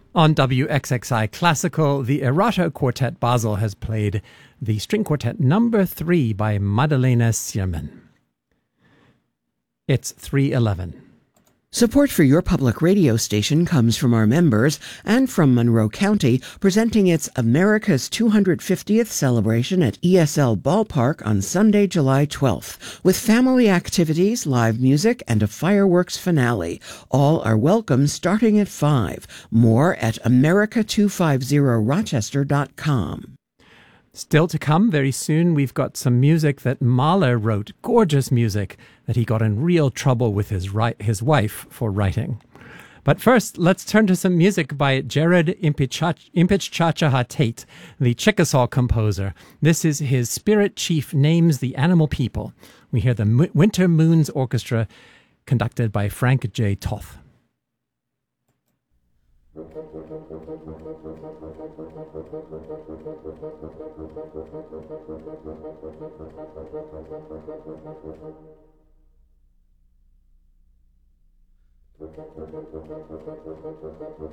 On WXXI Classical, the Errata Quartet Basel has played the String Quartet Number 3 by Madalena Sierman. It's 3:11. Support for your public radio station comes from our members and from Monroe County, presenting its America's 250th celebration at ESL Ballpark on Sunday, July 12th, with family activities, live music, and a fireworks finale. All are welcome starting at 5. More at America250Rochester.com. Still to come very soon, we've got some music that Mahler wrote, gorgeous music that he got in real trouble with his wife for writing. But first, let's turn to some music by Jared Impichchacha Tate, the Chickasaw composer. This is his Spirit Chief Names the Animal People. We hear the Winter Moons Orchestra, conducted by Frank J. Toth.